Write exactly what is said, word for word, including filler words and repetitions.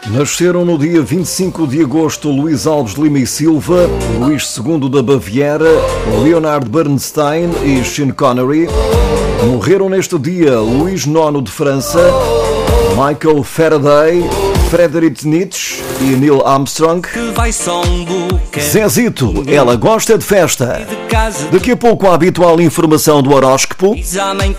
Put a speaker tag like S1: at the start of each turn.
S1: Nasceram no dia vinte e cinco de agosto Luís Alves de Lima e Silva, Luís segundo da Baviera, Leonard Bernstein e Sean Connery. Morreram neste dia Luís nono de França, Michael Faraday, Friedrich Nietzsche e Neil Armstrong. Zezito, ela gosta de festa. Daqui a pouco a habitual informação do horóscopo.